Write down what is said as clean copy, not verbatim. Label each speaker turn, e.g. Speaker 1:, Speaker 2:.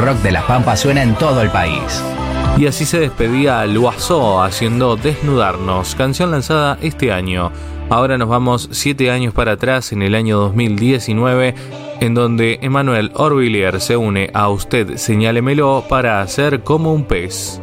Speaker 1: rock de La Pampa suena en todo el país.
Speaker 2: Y así se despedía Loiseau haciendo Desnudarnos, canción lanzada este año. Ahora nos vamos 7 años para atrás, en el año 2019, en donde Emmanuel Orvilliers se une a Usted Señálemelo para hacer Como un pez.